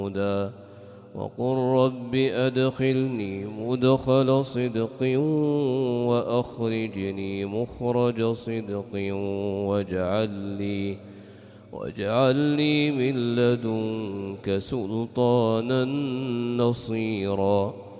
هدى وقل رب أدخلني مدخل صدق وأخرجني مخرج صدق واجعل لي من لدنك سلطانا نصيرا